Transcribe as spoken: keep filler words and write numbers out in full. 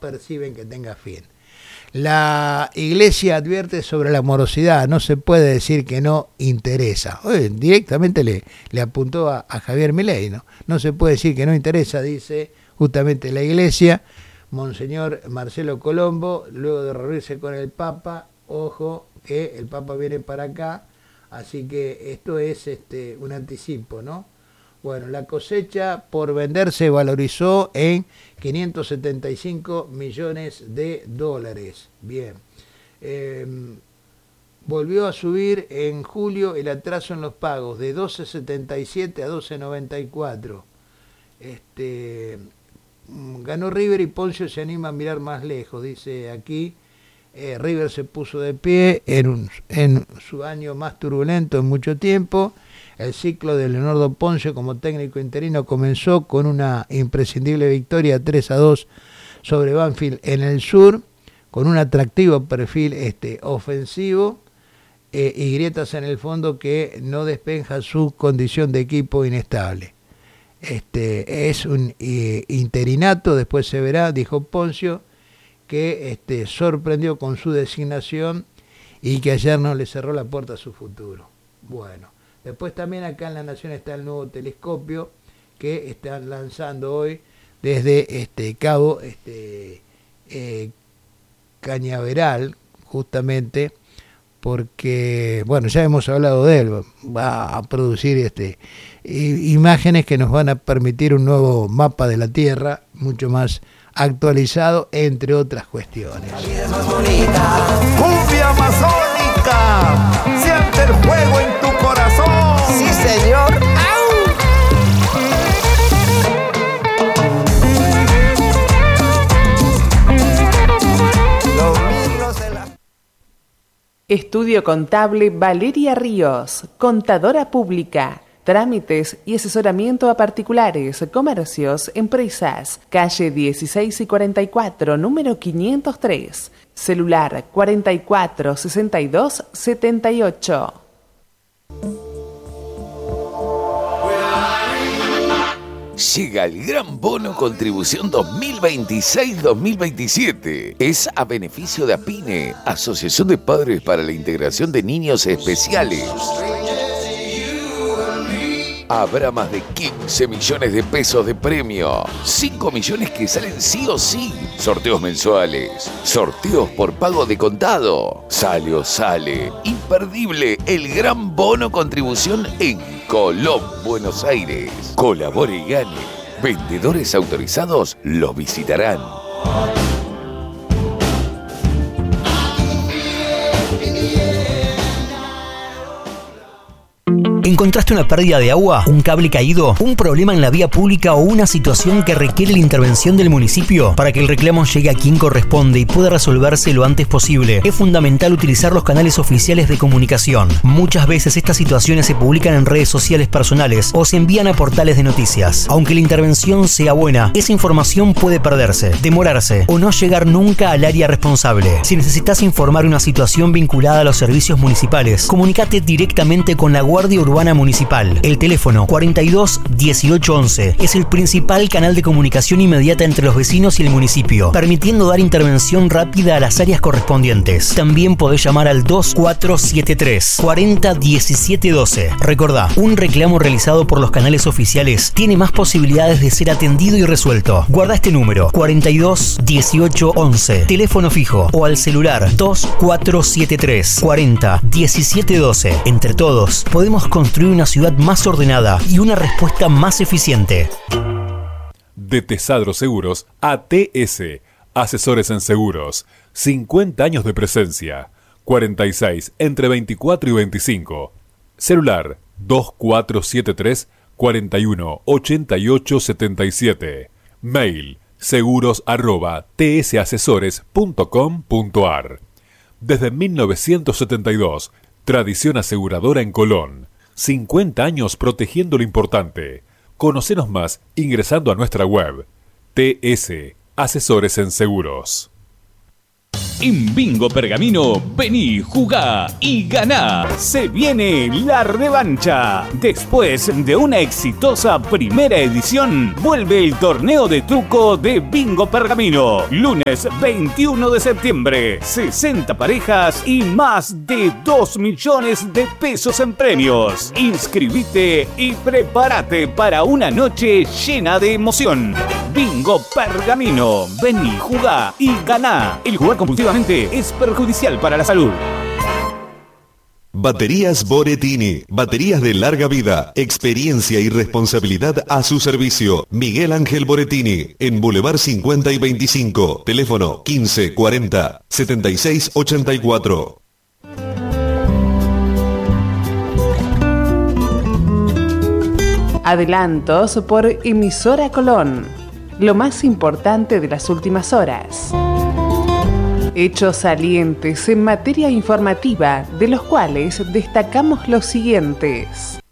perciben que tenga fin. La Iglesia advierte sobre la morosidad, no se puede decir que no interesa. Oye, directamente le, le apuntó a, a Javier Milei, ¿no? No se puede decir que no interesa, dice justamente la Iglesia. Monseñor Marcelo Colombo, luego de reunirse con el Papa, ojo que el Papa viene para acá, así que esto es este, un anticipo, ¿no? Bueno, la cosecha por vender se valorizó en quinientos setenta y cinco millones de dólares. Bien. Eh, volvió a subir en julio el atraso en los pagos de doce setenta y siete a doce noventa y cuatro. Este, ganó River y Poncio se anima a mirar más lejos, dice aquí. Eh, River se puso de pie en, un, en su año más turbulento en mucho tiempo. El ciclo de Leonardo Poncio como técnico interino comenzó con una imprescindible victoria tres a dos sobre Banfield en el sur, con un atractivo perfil este, ofensivo eh, y grietas en el fondo que no despeja su condición de equipo inestable. Este, es un eh, interinato, después se verá, dijo Poncio, que este, sorprendió con su designación y que ayer no le cerró la puerta a su futuro. Bueno. Después también acá en La Nación está el nuevo telescopio que están lanzando hoy desde este Cabo este, eh, Cañaveral, justamente porque, bueno, ya hemos hablado de él, va a producir este, imágenes que nos van a permitir un nuevo mapa de la Tierra, mucho más actualizado, entre otras cuestiones. ¡Cumbia amazónica! ¡Siente el fuego en tu corazón! ¡Sí, señor! ¡Au! Los mirlos en la... Estudio Contable Valeria Ríos, contadora pública. Trámites y asesoramiento a particulares, comercios, empresas. Calle dieciséis y cuarenta y cuatro, número quinientos tres. Celular cuarenta y cuatro sesenta y dos setenta y ocho. Llega el gran bono contribución dos mil veintiséis dos mil veintisiete. Es a beneficio de APINE, Asociación de Padres para la Integración de Niños Especiales. Habrá más de quince millones de pesos de premio. cinco millones que salen sí o sí. Sorteos mensuales. Sorteos por pago de contado. Sale o sale. Imperdible el gran bono contribución en Colón, Buenos Aires. Colabore y gane. Vendedores autorizados los visitarán. ¿Encontraste una pérdida de agua, un cable caído, un problema en la vía pública o una situación que requiere la intervención del municipio? Para que el reclamo llegue a quien corresponde y pueda resolverse lo antes posible, es fundamental utilizar los canales oficiales de comunicación. Muchas veces estas situaciones se publican en redes sociales personales o se envían a portales de noticias. Aunque la intervención sea buena, esa información puede perderse, demorarse o no llegar nunca al área responsable. Si necesitas informar una situación vinculada a los servicios municipales, comunícate directamente con la Guardia Urbana Municipal. El teléfono cuarenta y dos dieciocho once es el principal canal de comunicación inmediata entre los vecinos y el municipio, permitiendo dar intervención rápida a las áreas correspondientes. También podés llamar al dos cuatro siete tres cuarenta diecisiete doce. Recordá, un reclamo realizado por los canales oficiales tiene más posibilidades de ser atendido y resuelto. Guarda este número cuarenta y dos dieciocho once, teléfono fijo, o al celular dos cuatro siete tres cuarenta diecisiete doce. Entre todos podemos construir una ciudad más ordenada y una respuesta más eficiente. De Tesadro Seguros a T S, asesores en seguros, cincuenta años de presencia, cuarenta y seis entre veinticuatro y veinticinco. Celular dos cuatro siete tres cuarenta y uno ochenta y ocho setenta y siete. Mail seguros arroba tsasesores punto com punto ar. Desde mil novecientos setenta y dos, tradición aseguradora en Colón. cincuenta años protegiendo lo importante. Conocenos más ingresando a nuestra web. T S, Asesores en Seguros. En Bingo Pergamino, vení, jugá y ganá. Se viene la revancha. Después de una exitosa primera edición, vuelve el torneo de truco de Bingo Pergamino. Lunes veintiuno de septiembre. sesenta parejas y más de dos millones de pesos en premios. Inscribite y prepárate para una noche llena de emoción. Bingo Pergamino. Vení, jugá y ganá. El jugar compulsivamente es perjudicial para la salud. Baterías Boretini. Baterías de larga vida, experiencia y responsabilidad a su servicio. Miguel Ángel Boretini. En Boulevard cincuenta y veinticinco. Teléfono quince cuarenta setenta y seis ochenta y cuatro. Adelantos por Emisora Colón. Lo más importante de las últimas horas. Hechos salientes en materia informativa, de los cuales destacamos los siguientes.